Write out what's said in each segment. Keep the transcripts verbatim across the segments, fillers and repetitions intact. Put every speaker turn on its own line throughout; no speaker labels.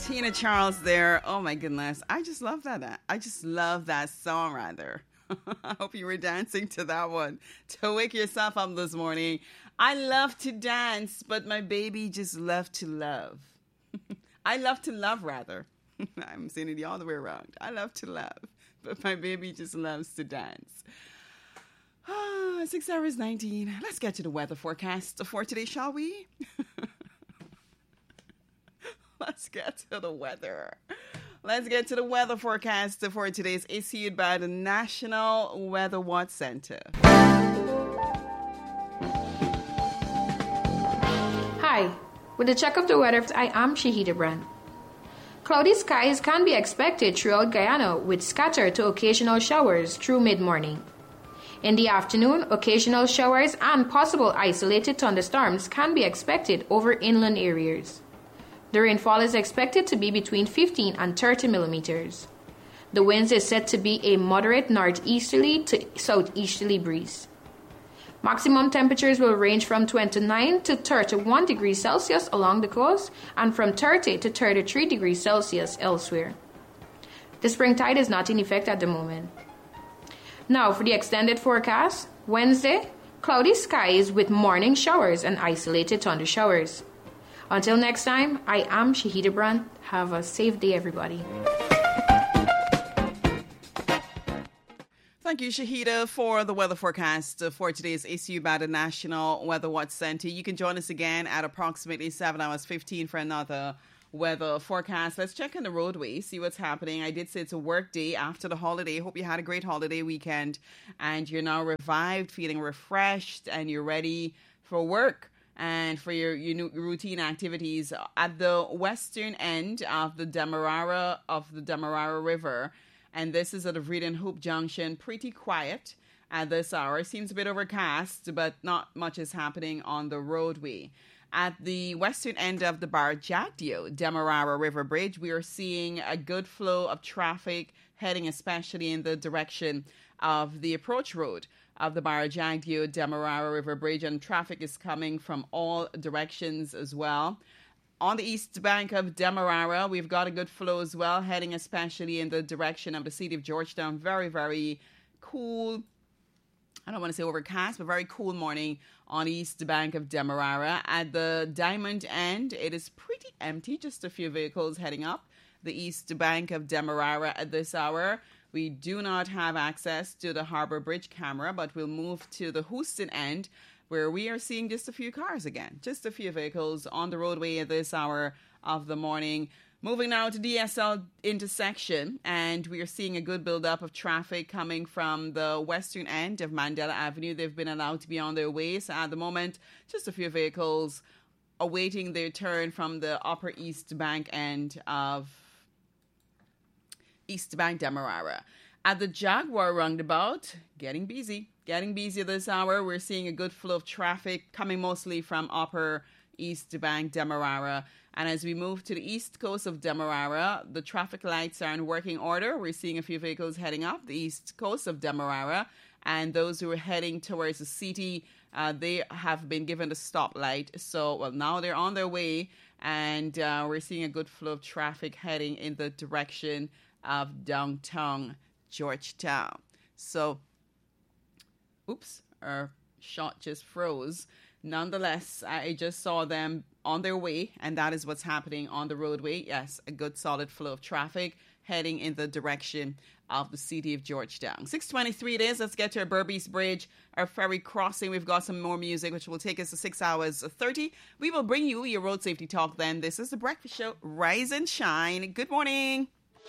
Tina Charles there. Oh my goodness. I just love that. I just love that song rather. I hope you were dancing to that one to wake yourself up this morning. I love to dance, but my baby just loves to love. I love to love rather. I'm saying it the other way around. I love to love, but my baby just loves to dance. Ah, six hours nineteen. Let's get to the weather forecast for today, shall we? Let's get to the weather. Let's get to the weather forecast for today's issued by the National Weather Watch Center.
Hi, with the check of the weather, I am Shahida Brand. Cloudy skies can be expected throughout Guyana with scattered to occasional showers through mid-morning. In the afternoon, occasional showers and possible isolated thunderstorms can be expected over inland areas. The rainfall is expected to be between fifteen and thirty millimeters. The winds is said to be a moderate northeasterly to southeasterly breeze. Maximum temperatures will range from twenty-nine to thirty-one degrees Celsius along the coast and from thirty to thirty-three degrees Celsius elsewhere. The spring tide is not in effect at the moment. Now for the extended forecast, Wednesday, cloudy skies with morning showers and isolated thunder showers. Until next time, I am Shahida Brand. Have a safe day, everybody.
Thank you, Shahida, for the weather forecast for today's issue by the National Weather Watch Center. You can join us again at approximately seven hours fifteen for another weather forecast. Let's check on the roadway, see what's happening. I did say it's a work day after the holiday. Hope you had a great holiday weekend and you're now revived, feeling refreshed, and you're ready for work and for your, your routine activities. At the western end of the Demerara of the Demerara River, and this is at the Vreeden Hoop Junction, pretty quiet at this hour. Seems a bit overcast, but not much is happening on the roadway. At the western end of the Barajagdio Demerara River Bridge, we are seeing a good flow of traffic heading especially in the direction of the approach road of the Barajagdio Demerara River Bridge, and traffic is coming from all directions as well. On the east bank of Demerara, we've got a good flow as well, heading especially in the direction of the city of Georgetown. Very, very cool. I don't want to say overcast, but very cool morning on the east bank of Demerara. At the Diamond end, it is pretty empty, just a few vehicles heading up the east bank of Demerara at this hour. We do not have access to the Harbour Bridge camera, but we'll move to the Houston end, where we are seeing just a few cars again, just a few vehicles on the roadway at this hour of the morning. Moving now to D S L intersection, and we are seeing a good buildup of traffic coming from the western end of Mandela Avenue. They've been allowed to be on their way, so at the moment, just a few vehicles awaiting their turn from the upper east bank end of East Bank Demerara. At the Jaguar roundabout, getting busy. Getting busy this hour. We're seeing a good flow of traffic coming mostly from upper East Bank Demerara. And as we move to the east coast of Demerara, the traffic lights are in working order. We're seeing a few vehicles heading up the east coast of Demerara. And those who are heading towards the city, uh, they have been given the stoplight. So, well, now they're on their way. And uh, we're seeing a good flow of traffic heading in the direction of downtown Georgetown. So, oops, our shot just froze. Nonetheless, I just saw them on their way, and that is what's happening on the roadway. Yes, a good solid flow of traffic heading in the direction of the city of Georgetown. six twenty-three it is. Let's get to our Berbice Bridge, our ferry crossing. We've got some more music, which will take us to six hours thirty. We will bring you your road safety talk then. This is The Breakfast Show. Rise and shine. Good morning.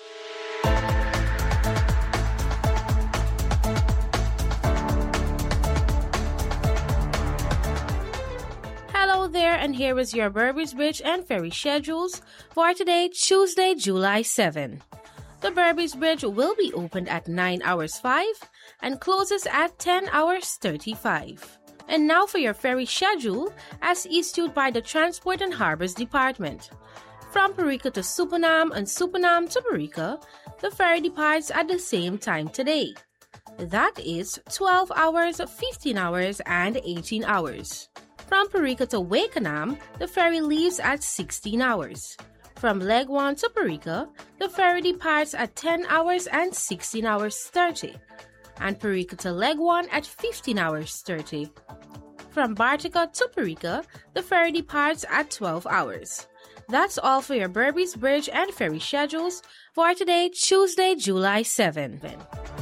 Hello there, and here is your Berbice Bridge and ferry schedules for today, Tuesday, July seventh. The Berbice Bridge will be opened at nine hours five and closes at ten hours thirty-five. And now for your ferry schedule as issued by the Transport and Harbors Department. From Parika to Supanam and Supanam to Parika, the ferry departs at the same time today. That is twelve hours, fifteen hours, and eighteen hours. From Parika to Wakenham, the ferry leaves at sixteen hours. From Leg one to Parika, the ferry departs at ten hours and sixteen hours thirty, and Parika to Leg one at fifteen hours thirty. From Bartica to Parika, the ferry departs at twelve hours. That's all for your Berbice Bridge and ferry schedules for today, Tuesday, July seventh.